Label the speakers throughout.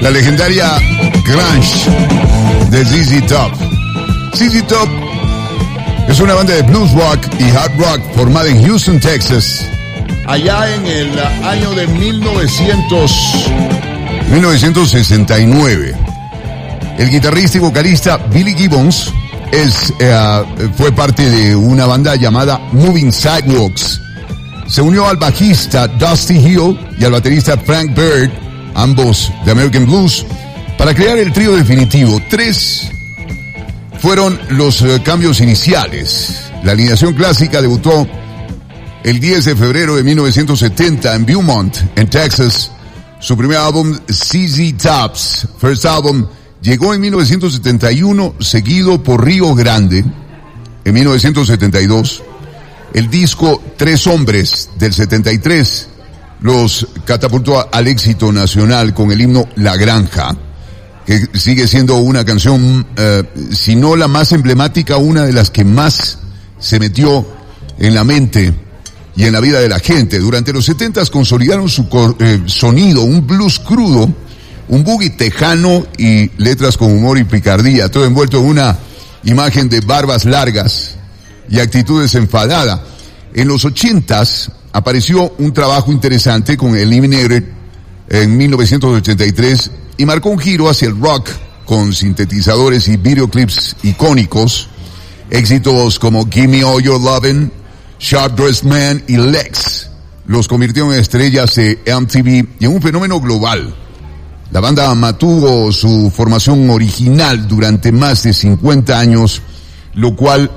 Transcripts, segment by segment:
Speaker 1: La legendaria grunge de ZZ Top. ZZ Top es una banda de blues rock y hard rock formada en Houston, Texas, allá en el año de 1969. El guitarrista y vocalista Billy Gibbons fue parte de una banda llamada Moving Sidewalks. Se unió al bajista Dusty Hill y al baterista Frank Bird, ambos de American Blues, para crear el trío definitivo. 3 fueron los cambios iniciales. La alineación clásica debutó el 10 de febrero de 1970 en Beaumont, en Texas. Su primer álbum, ZZ Top's First Album, llegó en 1971, seguido por Río Grande en 1972. El disco Tres Hombres del 73 los catapultó al éxito nacional con el himno La Granja, que sigue siendo una canción, si no la más emblemática, una de las que más se metió en la mente y en la vida de la gente. Durante los 70s consolidaron su sonido, un blues crudo, un boogie tejano y letras con humor y picardía, todo envuelto en una imagen de barbas largas y actitud desenfadada. En los 80s apareció un trabajo interesante con Eliminated en 1983 y marcó un giro hacia el rock con sintetizadores y videoclips icónicos. Éxitos como Give Me All Your Lovin', Sharp Dressed Man y Lex los convirtieron en estrellas de MTV y en un fenómeno global. La banda mantuvo su formación original durante más de 50 años, lo cual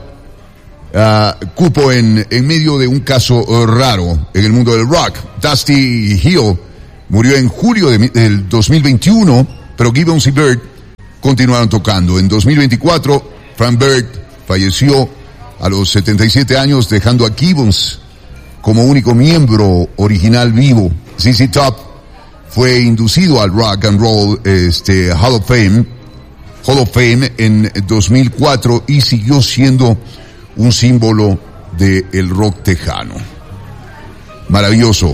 Speaker 1: cupo en medio de un caso raro en el mundo del rock. Dusty Hill murió en julio del 2021, pero Gibbons y Bird continuaron tocando. En 2024, Frank Bird falleció a los 77 años, dejando a Gibbons como único miembro original vivo. ZZ Top fue inducido al Rock and Roll Hall of Fame en 2004 y siguió siendo un símbolo del rock tejano. Maravilloso.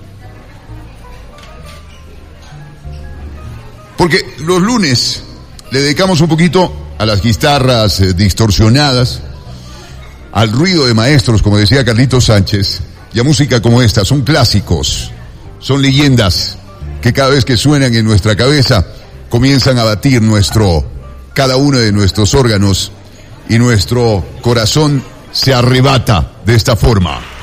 Speaker 1: Porque los lunes le dedicamos un poquito a las guitarras distorsionadas, al ruido de maestros, como decía Carlitos Sánchez, y a música como esta. Son clásicos, son leyendas que cada vez que suenan en nuestra cabeza comienzan a batir cada uno de nuestros órganos y nuestro corazón se arrebata de esta forma.